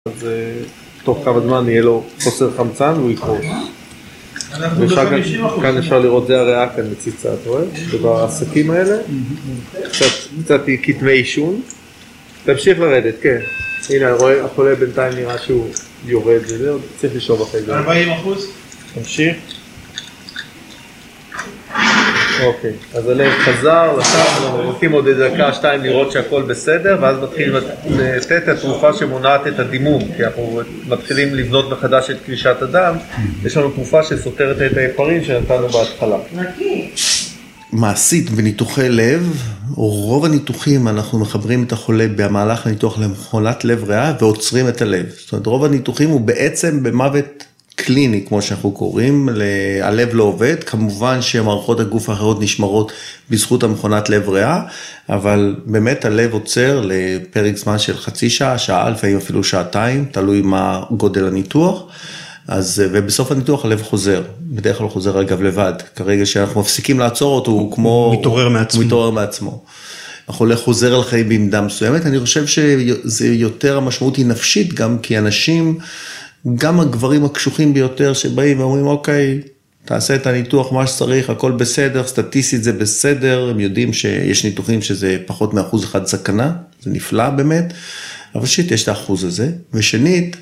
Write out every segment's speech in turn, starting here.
אז תוך כמה זמן יהיה לו חוסר חמצן והוא יקרוס. כאן אפשר לראות, זה הריאה כאן מציצה, אתה רואה? ובעסקים האלה, קצת כתמי עישון. תמשיך לרדת, כן. הנה, החולה בינתיים נראה שהוא יורד, זה צריך לשאוב אחרי זה. 40%? תמשיך. אוקיי, אז הלב חזר, אנחנו רוצים עוד דקה, 2 לראות שהכל בסדר, ואז מתחילים לתת את התרופה שמונעת את הדימום, כי אנחנו מתחילים לבנות מחדש את קלישת הדם, יש לנו תרופה שסותרת את ההפרין שנתנו בהתחלה. מעשית בניתוחי לב, או רוב הניתוחים אנחנו מחברים את החולה במהלך הניתוח למכונת לב ריאה ועוצרים את הלב. זאת אומרת, רוב הניתוחים הוא בעצם במוות קליני, כמו שאנחנו קוראים, הלב לא עובד, כמובן שמערכות הגוף האחרות נשמרות בזכות המכונת לב ריאה, אבל באמת הלב עוצר לפרק זמן של חצי שעה, שעה, לפעמים אפילו שעתיים, תלוי מה גודל הניתוח, ובסוף הניתוח הלב חוזר, בדרך כלל הוא חוזר אגב לבד, כרגע שאנחנו מפסיקים לעצור אותו, הוא כמו מתעורר מעצמו. החולה חוזר על חיים בעמדה מסוימת, אני חושב שזה יותר המשמעות היא נפשית גם, כי אנשים, גם הגברים הקשוחים ביותר שבאים ואומרים, אוקיי, תעשה את הניתוח מה שצריך, הכל בסדר, סטטיסטית זה בסדר, הם יודעים שיש ניתוחים שזה פחות מ1% סכנה, זה נפלא באמת, אבל שיט יש את האחוז הזה, ושנית,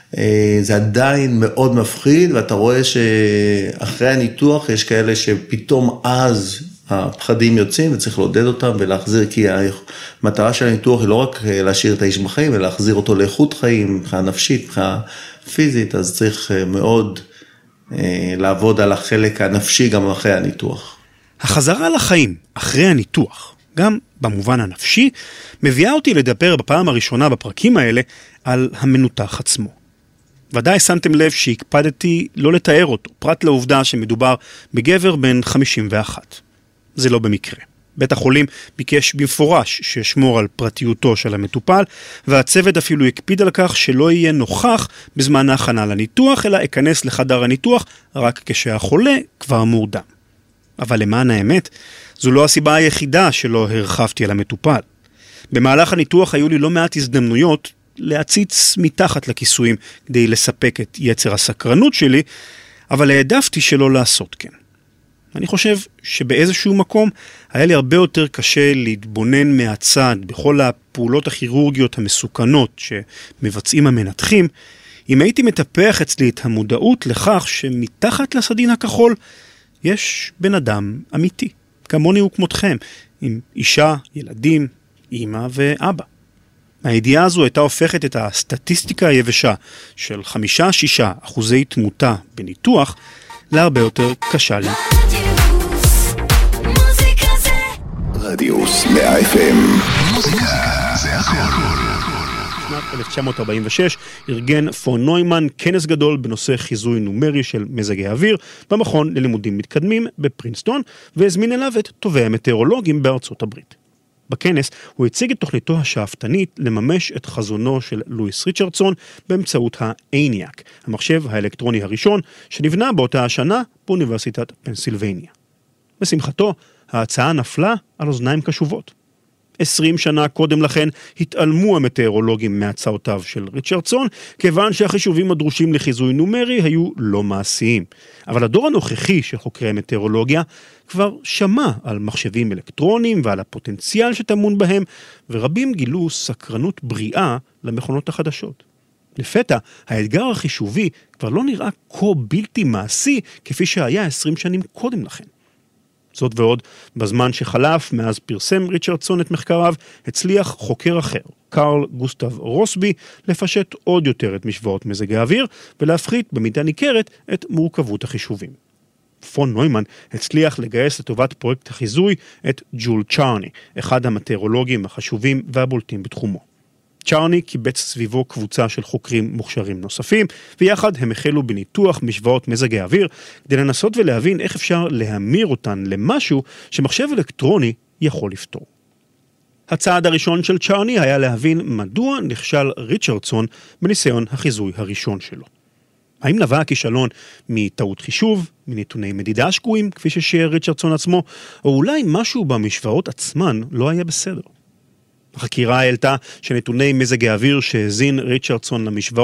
זה עדיין מאוד מפחיד, ואתה רואה שאחרי הניתוח יש כאלה שפתאום אז הפחדים יוצאים, וצריך לעודד אותם ולהחזיר, כי המטרה של הניתוח היא לא רק להשאיר את האיש בחיים, אלא להחזיר אותו לאיכות חיים, מבחינה נפשית, מבחינה פיזית, אז צריך מאוד לעבוד על החלק הנפשי גם אחרי הניתוח. החזרה לחיים אחרי הניתוח, גם במובן הנפשי, מביאה אותי לדבר בפעם הראשונה בפרקים האלה על המנותח עצמו. ודאי שמתם לב שהקפדתי לא לתאר אותו, פרט לעובדה שמדובר בגבר בן 51. זה לא במקרה. בית החולים ביקש במפורש שישמור על פרטיותו של המטופל, והצוות אפילו הקפיד על כך שלא יהיה נוכח בזמן ההכנה לניתוח, אלא יכנס לחדר הניתוח רק כשהחולה כבר מורדם. אבל למען האמת, זו לא הסיבה היחידה שלא הרחבתי על המטופל. במהלך הניתוח היו לי לא מעט הזדמנויות להציץ מתחת לכיסויים כדי לספק את יצר הסקרנות שלי, אבל העדפתי שלא לעשות כן. אני חושב שבאיזשהו מקום היה לי הרבה יותר קשה להתבונן מהצד בכל הפעולות הכירורגיות המסוכנות שמבצעים המנתחים, אם הייתי מטפח אצלי את המודעות לכך שמתחת לסדין הכחול יש בן אדם אמיתי, כמוני וכמותכם, עם אישה, ילדים, אמא ואבא. הידיעה הזו הייתה הופכת את הסטטיסטיקה היבשה של 5-6% תמותה בניתוח להרבה יותר קשה לי. רדיוס 100 FM. מוזיקה זה הכל. בשנת 1946 ארגן פון נוימן כנס גדול בנושא חיזוי נומרי של מזגי אוויר במכון ללימודים מתקדמים בפרינסטון, והזמין אליו את טובי המטאורולוגים בארצות הברית. בכנס הוא הציג את תוכניתו השאפתנית לממש את חזונו של לואיס ריצ'רדסון באמצעות האניאק, המחשב האלקטרוני הראשון שנבנה באותה השנה באוניברסיטת פנסילבניה. בשמחתו, ההצעה נפלה על אוזניים קשובות. 20 שנה קודם לכן התעלמו המטאורולוגים מהצעותיו של ריצ'רדסון, כיוון שהחישובים הדרושים לחיזוי נומרי היו לא מעשיים. אבל הדור הנוכחי של חוקרי המטאורולוגיה כבר שמע על מחשבים אלקטרוניים ועל הפוטנציאל שטמון בהם, ורבים גילו סקרנות בריאה למכונות החדשות. לפתע, האתגר החישובי כבר לא נראה כה בלתי מעשי כפי שהיה 20 שנים קודם לכן. זאת ועוד, בזמן שחלף מאז פרסם ריצ'רדסון את מחקריו, הצליח חוקר אחר, קרל גוסטב רוסבי, לפשט עוד יותר את משוואות מזג האוויר, ולהפחית במידה ניכרת את מורכבות החישובים. פון נוימן הצליח לגייס לטובת פרויקט החיזוי את ג'ול צ'ארני, אחד המטאורולוגים החשובים והבולטים בתחומו. צ'ארני קיבץ סביבו קבוצה של חוקרים מוכשרים נוספים, ויחד הם החלו בניתוח משוואות מזג האוויר, כדי לנסות ולהבין איך אפשר להמיר אותן למשהו שמחשב אלקטרוני יכול לפתור. הצעד הראשון של צ'ארני היה להבין מדוע נכשל ריצ'רדסון בניסיון החיזוי הראשון שלו. האם נבע הכישלון מטעות חישוב, מנתוני מדידה שקועים, כפי ששיער ריצ'רדסון עצמו, או אולי משהו במשוואות עצמן לא היה בסדר? החקירה העלתה שנתוני מזג האוויר שהזין ריצ'רדסון למשוואות